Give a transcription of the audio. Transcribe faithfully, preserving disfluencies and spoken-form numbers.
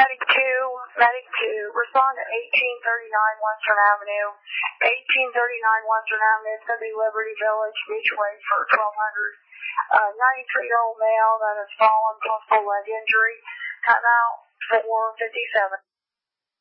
Medic two, Medic two, respond to eighteen thirty-nine Western Avenue. eighteen thirty-nine Western Avenue, it's going to be Liberty Village, Beachway for twelve hundred. Uh, ninety-three-year-old male that has fallen, possible leg injury. Time out, four fifty-seven.